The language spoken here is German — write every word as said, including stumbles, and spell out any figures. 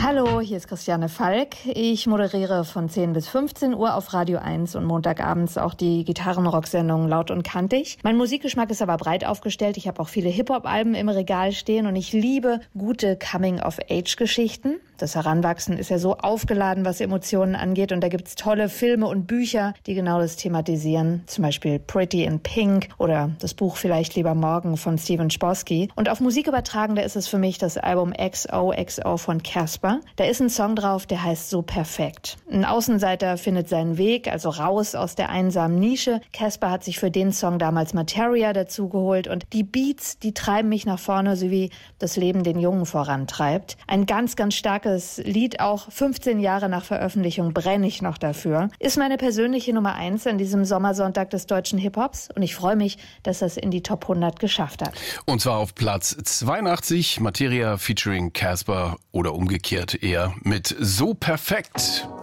Hallo, hier ist Christiane Falk. Ich moderiere von zehn bis fünfzehn Uhr auf Radio eins und montagabends auch die Gitarrenrock-Sendung Laut und Kantig. Mein Musikgeschmack ist aber breit aufgestellt. Ich habe auch viele Hip-Hop-Alben im Regal stehen und ich liebe gute Coming-of-Age-Geschichten. Das Heranwachsen ist ja so aufgeladen, was Emotionen angeht, und da gibt's tolle Filme und Bücher, die genau das thematisieren. Zum Beispiel Pretty in Pink oder das Buch Vielleicht lieber morgen von Steven Chbosky. Und auf Musik übertragen, da ist es für mich das Album X O X O von Casper. Da ist ein Song drauf, der heißt So perfekt. Ein Außenseiter findet seinen Weg, also raus aus der einsamen Nische. Casper hat sich für den Song damals Materia dazugeholt und die Beats, die treiben mich nach vorne, so wie das Leben den Jungen vorantreibt. Ein ganz, ganz starkes Lied, auch fünfzehn Jahre nach Veröffentlichung brenne ich noch dafür. Ist meine persönliche Nummer eins an diesem Sommersonntag des deutschen Hip-Hops und ich freue mich, dass das in die Top hundert geschafft hat. Und zwar auf Platz zweiundachtzig, Materia featuring Casper oder umgekehrt eher mit So perfekt.